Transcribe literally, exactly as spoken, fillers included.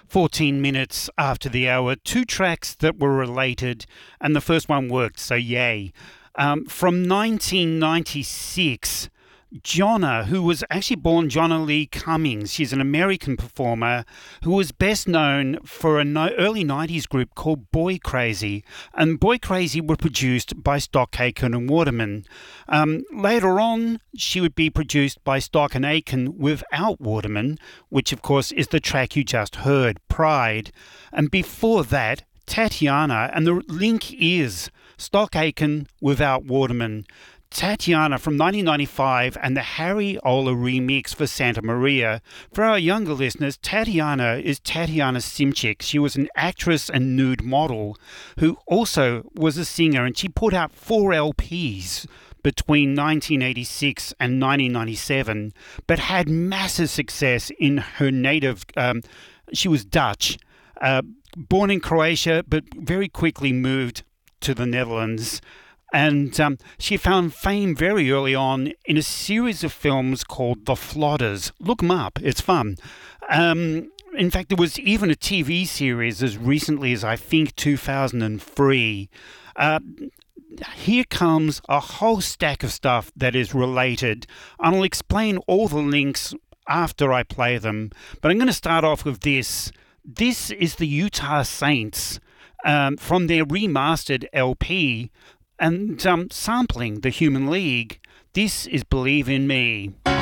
fourteen minutes after the hour, two tracks that were related, and the first one worked, so yay. Um, from nineteen ninety-six, Jonna, who was actually born Jonna Lee Cummings. She's an American performer who was best known for an early nineties group called Boy Crazy. And Boy Crazy were produced by Stock Aitken and Waterman. Um, later on, she would be produced by Stock and Aitken without Waterman, which of course is the track you just heard, Pride. And before that, Tatiana, and the link is Stock Aitken without Waterman. Tatiana from nineteen ninety-five and the Harry Ola remix for Santa Maria. For our younger listeners, Tatiana is Tatiana Simchik. She was an actress and nude model who also was a singer, and she put out four L Ps between nineteen eighty-six and nineteen ninety-seven, but had massive success in her native, um, she was Dutch, uh, born in Croatia, but very quickly moved to the Netherlands. And um, she found fame very early on in a series of films called The Flodders. Look them up, it's fun. Um, in fact, there was even a T V series as recently as I think two thousand three. Uh, here comes a whole stack of stuff that is related. And I'll explain all the links after I play them. But I'm going to start off with this. This is the Utah Saints um, from their remastered L P. And um, sampling the Human League. This is Believe in Me.